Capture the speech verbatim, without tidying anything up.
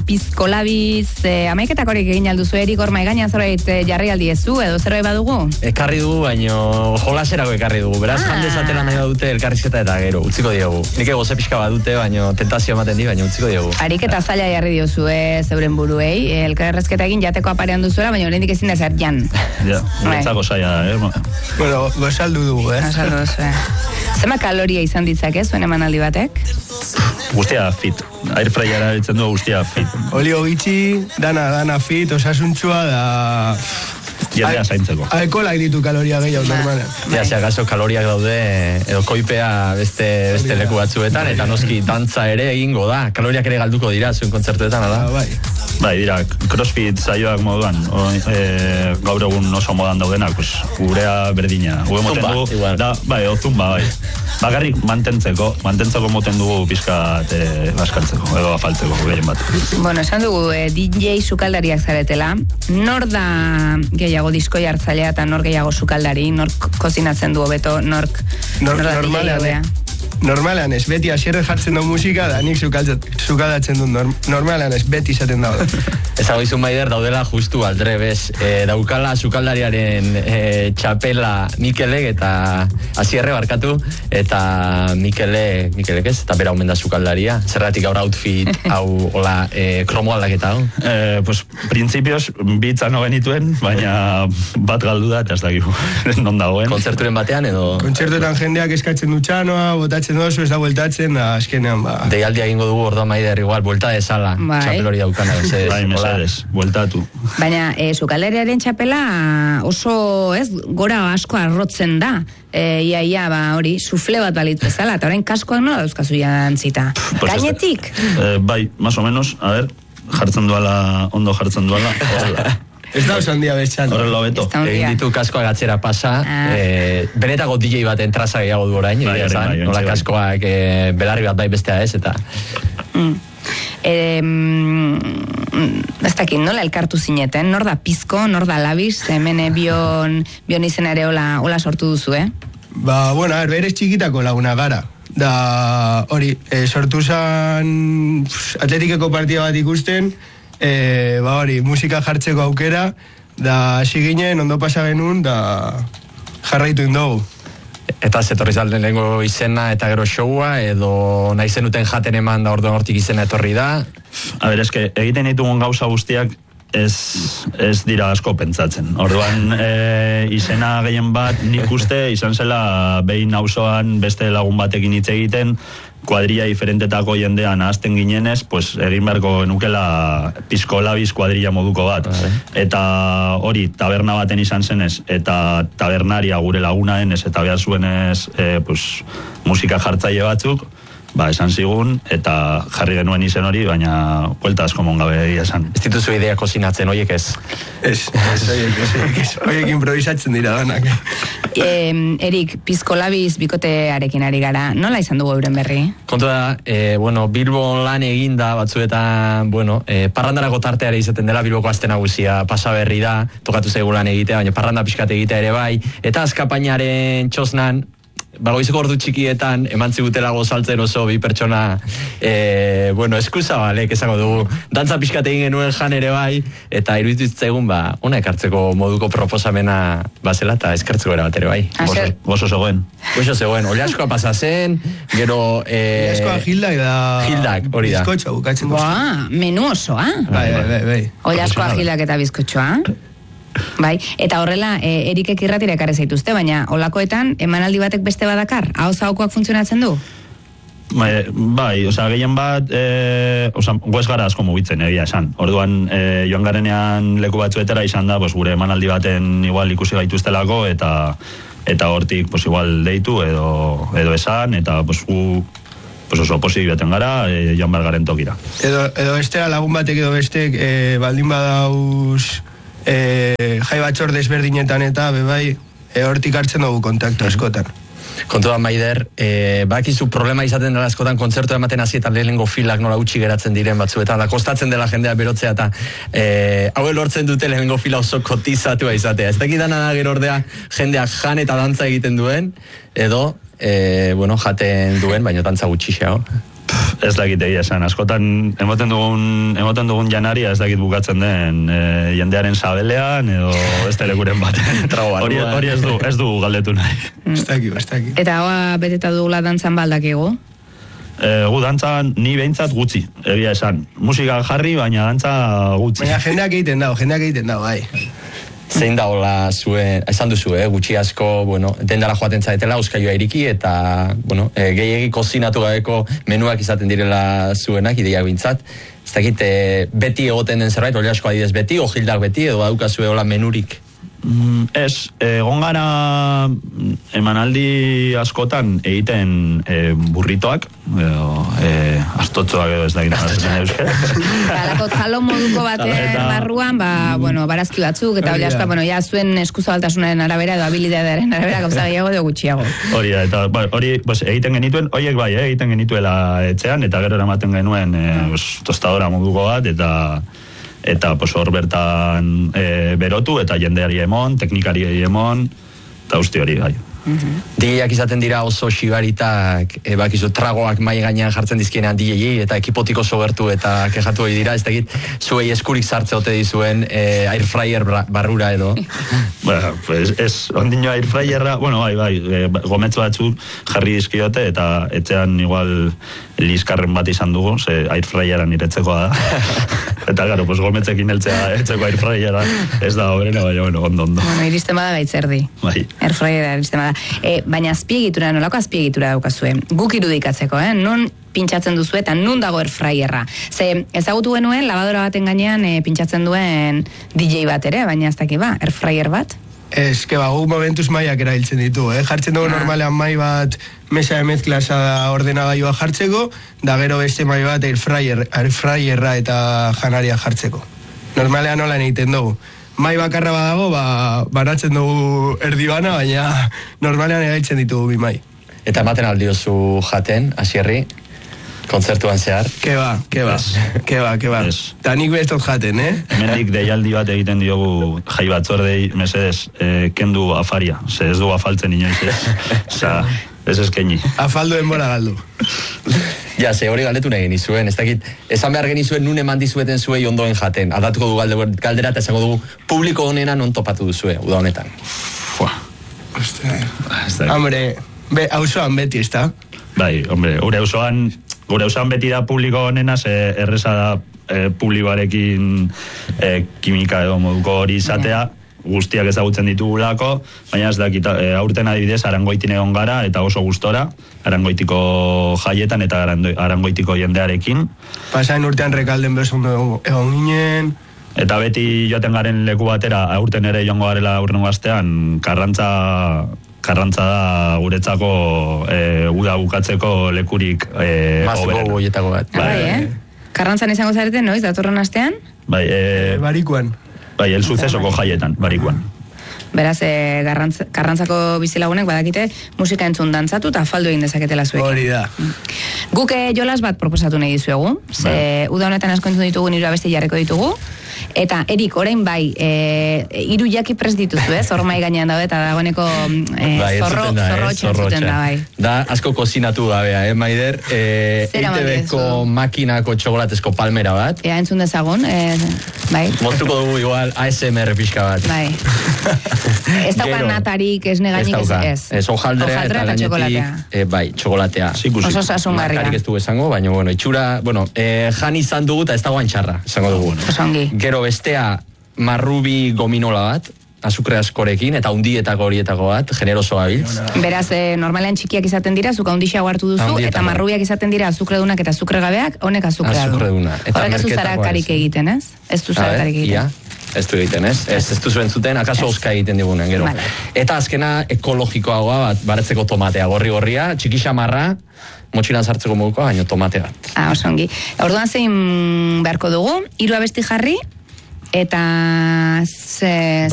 pizkolabiz, eh, amaiketak horiek egin alduzu, Erik Orma eganean zerbait eh, jarri aldiezu, edo zerbait badugu? Ekarri dugu, baino jolaserako ekarri dugu. Beraz, ah. jandezatela nahi badute elkarrizketa eta gero, utziko diogu. Nik goze pixka badute, baino tentazio ematen di, baino utziko diogu. Ariketa zaila jarri diozu, eh, zeuren buruei, elkarrezketa egin jateko aparean duzuela, baina oraindik ezin da zer jan. Ja, niretzako zaila, eh? Bueno, gozaldu dugu, eh? Gozaldu duzu, eh? Zema kaloria izan ditzake, zuen emanaldi batek? Guztia fit. Airfryera ditzen du guztia fit. Olio gitxi, dana, dana fit, osasuntsua da... Jendea zaintzeko. Alkoholak ditu kaloria gehiago, normalean. Ja, si acaso kaloriak daude, edo koipea beste, beste leku batzuetan, eta noski dantza ere egingo da. Kaloriak ere galduko dira, zuen kontzertuetan, ala? Bai. Bai, dira, crossfit saioak moduan, o, e, gaur egun oso modan daudenak, pues, gurea berdina. Gue moten dugu, da, bai, o zumba, bai. Bakarrik mantentzeko, mantentzeko moten dugu pizka e, baskaltzeko, edo afaltzeko, gehien bat. Bueno, esan dugu, eh, D J sukaldariak zaretela. Nor da gehiago diskoi hartzailea eta nor gehiago sukaldari, nork kozinatzen du hobeto, nork Nor, normalean, normalean ez, beti asierre jartzen du musika, da nik sukaldatzen du, norm, normalean ez, beti izaten dago. Ezago izun Maider, daudela justu aldrebes, e, daukala sukaldariaren e, txapela Mikelek eta asierre barkatu, eta Mikele, Mikelek ez, eta bera omen da sukaldaria. Zerratik gaur outfit, hau, hola, e, kromo aldaketa, hau? Eh, pues, printzipioz, bitzano genituen, baina bat galdu da, eta ez dakigu, non dagoen. Kontzerturen batean, edo? Kontzertuetan jendeak eskatzen du txanoa, botatzen dozu, ez da bueltatzen, da azkenean, ba... Deialdia egingo dugu, ordoa Maider, igual, buelta desala, bai. Txapel hori daukana. Bai, mesedez, bueltatu. Baina, e, sukaldariaren txapela oso, ez, gora asko arrotzen da. E, ia, ia, ba, hori, sufle bat balitz bezala, eta orain kaskoak nola dauzkazu jantzita. Pues Gainetik? Eh, bai, más o menos, a ver, jartzen duala, ondo jartzen duala, hola. Ez da osan dia betxan. Horrela beto. Egin ditu kaskoak atzera pasa, ah. e, benetako D J baten traza gehiago du orain, bai, egia bai, nola bai. kaskoak e, belarri bat bai bestea ez, eta... Mm. E, mm, ez dakit, nola elkartu zineten, nor da pizko, nor da labiz, hemen bion, bion izena ere hola, hola sortu duzu, eh? Ba, bueno, a ver, berez txikitako laguna gara. Da, hori, e, sortu zan atletikeko partida bat ikusten, e, ba hori, musika jartzeko aukera, da hasi ginen, ondo pasa genuen, da jarraitu indogu. Eta zetorri zalden lehenko izena eta gero showa, edo nahi zenuten jaten eman da orduan hortik izena etorri da? A ber, eske, egiten ditugun gauza guztiak ez, ez dira asko pentsatzen. Orduan, e, izena gehien bat nik uste izan zela behin auzoan beste lagun batekin hitz egiten, kuadrilla diferentetako jendean ahazten ginenez, pues egin beharko nukela pizkolabiz kuadrilla moduko bat. Vale. Eta hori, taberna baten izan zenez, eta tabernaria gure laguna denez, eta behar zuenez e, pues, musika jartzaile batzuk, ba, esan zigun, eta jarri genuen izen hori, baina buelta asko mongabe egia esan. Ez dituzu idea kozinatzen, oiek ez? Ez, ez, oiek, ez, oiek, ez, oiek improvisatzen dira danak. E, Erik, pizkolabiz bikotearekin ari gara, nola izan dugu euren berri? Kontu da, e, bueno, Bilbon lan eginda batzuetan, bueno, e, parrandarako tarteare izaten dela, Bilboko aste nagusia pasa berri da, tokatu zaigu lan egitea, baina parranda pixkate egitea ere bai, eta azkapainaren txosnan, bagoizeko ordu txikietan eman zigutela gozaltzen oso bi pertsona e, bueno, eskusa balek esango dugu dantza pixkate egin genuen jan ere bai eta iruditzaigun ba, ona ekartzeko moduko proposamena bazela eta eskertzeko era bat ere bai. Gozo zegoen. Gozo zegoen, ole askoa pasa zen, gero... E, ole askoa Hildak da... Hildak, hori da. Bizkotxoa bukatzen duz. Ba, menu osoa. Bai, bai, bai, bai. Ole askoa Hildak eta bizkotxoa. Bai, eta horrela, e, Erikek irratira ekarri zaituzte, baina olakoetan emanaldi batek beste badakar, ahoz ahokoak funtzionatzen du? Bai, bai, osea, gehien bat, e, osea, goez gara asko mugitzen, egia esan. Orduan, e, joan garenean leku batzuetara izan da, pues, gure emanaldi baten igual ikusi gaituztelako, eta eta hortik, pues, igual deitu edo, edo esan, eta, pues, gu, pues, oso posibioten gara, e, joan bargaren tokira. Edo, edo bestea lagun batek edo bestek, e, baldin badauz... E, jai batxor desberdinetan eta bebai e, hortik hartzen dugu kontaktu askotan. Kontu da, Maider, e, bakizu problema izaten dela askotan kontzertu ematen hasi eta lehenengo filak nola utxi geratzen diren batzuetan, da kostatzen dela jendea berotzea eta e, hau lortzen dute lehenengo fila oso kotizatua izatea. Ez dakidana da gero ordea jendeak jan eta dantza egiten duen, edo, e, bueno, jaten duen, baina dantza gutxixeago. Ez dakit egia esan, askotan emoten dugun, emoten dugun janaria ez dakit bukatzen den e, jendearen sabelean edo ez telekuren baten. hori, hori ez du, ez du galdetu nahi. Ez dakit, ez dakit. Eta hoa beteta dugula dantzan baldakigu? E, gu dantzan ni behintzat gutxi, egia esan. Musika jarri, baina dantza gutxi. Baina jendeak egiten dago, jendeak egiten dago, bai. Zein da hola zuen, esan duzu, eh, gutxi asko, bueno, dendara joaten zaetela, euskaioa iriki, eta, bueno, e, gehiegi kozinatu gabeko menuak izaten direla zuenak, ideia bintzat. Ez dakit, e, beti egoten den zerbait, hori asko adidez beti, ojildak beti, edo badukazue hola menurik? Mm, ez, egon gara emanaldi askotan egiten e, burritoak, edo, e, astotzoak edo ez da gina Halako talo moduko baten barruan, ba, bueno, barazki batzuk, eta hori asko, bueno, ja zuen eskuzabaltasunaren arabera edo habilidadearen arabera gauza gehiago edo gutxiago. Hori da, eta ba, hori pues, egiten genituen, horiek bai, eh, egiten genituela etxean, eta gero eramaten genuen e, pues, tostadora moduko bat, eta eta pues, hor bertan e, berotu, eta jendeari emon, teknikari emon, eta usti hori, bai. Mm-hmm. D J-ak izaten dira oso xibaritak, e, bakizu, tragoak mai gainean jartzen dizkienean D J-i, eta ekipotiko sobertu eta kejatu hori dira, ez dakit, zuei eskurik sartze ote dizuen e, airfryer barrura edo. Bueno, pues ez, ondino airfryerra, bueno, bai, bai, e, gometz batzuk jarri dizkiote, eta etxean igual liskarren bat izan dugu, ze airfryeran iretzekoa da. Eta, garo, pues gometzekin eltzea etxeko airfryera, ez da horrena, baina, bueno, ondo, ondo. Bueno, iristen bada gaitzerdi. Bai. Airfryera iristen bada. E, baina azpiegitura, nolako azpiegitura daukazue? Guk irudikatzeko, eh? Nun pintxatzen duzu eta nun dago airfryerra. Ze ezagutu genuen, lavadora baten gainean e, pintxatzen duen D J bat ere, baina ez daki ba, airfryer bat? Ez, que ba, guk momentuz maiak erabiltzen ditu, eh? Jartzen dugu ah. normalean mai bat mesa de mezclasa ordenagailua jartzeko, da gero beste mai bat airfryer, airfryerra eta janaria jartzeko. Normalean nola egiten dugu. Mai bakarra badago, ba, banatzen dugu erdi bana, baina normalean erabiltzen ditugu bi mai. Eta ematen aldiozu jaten, hasierri, kontzertuan zehar? Ke ba, ke ba, ke ba, ke ba. Ta nik bestot jaten, eh? Hemendik deialdi bat egiten diogu jai batzordei, mesedez, eh, kendu afaria. Ze ez du afaltzen inoiz, ez? Osa, ez eskeni. Afaldu denbora galdu. Ja, ze hori galdetu nahi genizuen, ez dakit, esan behar genizuen nun eman dizueten zuei ondoen jaten. Aldatuko du galdera eta esango dugu publiko honena non topatu duzue, uda honetan. Fua. Hombre, be, hauzoan beti, ez da? Bai, hombre, gure hauzoan, gure hauzoan beti da publiko honena, ze erreza da e, publikoarekin e, kimika edo moduko hori izatea, guztiak ezagutzen ditugulako, baina ez dakit, e, aurten adibidez, Arangoitin egon gara, eta oso gustora, Arangoitiko jaietan eta Arangoitiko jendearekin. Pasain urtean Rekalden bezondo egon ginen. Eta beti joaten garen leku batera, aurten ere joango garela aurrengo astean, Karrantza, Karrantza da guretzako e, uda bukatzeko lekurik e, Mazko goietako bat. Bai, eh? Karrantzan izango zarete, noiz, datorren astean? Bai, e, Barikuan. Bai, el sucesoko jaietan, Barikuan. Beraz, e, garrantz, Karrantzako bizilagunek badakite musika entzun dantzatu eta afaldu egin dezaketela zuekin. Hori da. Guk e, jolas bat proposatu nahi dizuegu. Ze uda honetan asko entzun ditugu, hiru abesti jarriko ditugu. Eta Erik, orain bai, e, hiru jaki prest dituzu, ez? Hor mai gainean daude eta dagoeneko e, bai, zorro, da, zorro eh? Zorrotxen da, bai. Da, asko kozinatu gabea, eh, Maider? E, E T B-ko makinako txokolatezko palmera bat. Ea, entzun dezagun, e, bai. Moztuko dugu igual A S M R pixka bat. Bai. Ez daukan natarik, ez negainik, ez ez. Ez, ojaldrea eta gainetik, e, bai, txokolatea. Oso sasungarria. Natarik ez dugu esango, baina, bueno, itxura, bueno, e, jan izan dugu eta ez dagoan txarra, esango dugu. Osongi. Gero bestea marrubi gominola bat, azukre askorekin, eta hundietako horietako bat, generoso gabiltz. Beraz, eh, normalean txikiak izaten dira, zuka hundixago hartu duzu, Handietako. eta marrubiak izaten dira azukredunak eta azukre gabeak, honek azukrea du. Azukreduna. Horrek ez du zarakarik egiten, ez? Ez du zarakarik egiten. Ia, ez du egiten, ez? Ez, ez du zuen zuten, akaso oska egiten digunen, gero. Vale. Eta azkena ekologikoagoa bat, baretzeko tomatea, gorri-gorria, txiki xamarra, motxilan sartzeko moduko, baino tomate bat. Ah, osongi. Orduan zein beharko dugu, hiru abesti jarri, eta ze,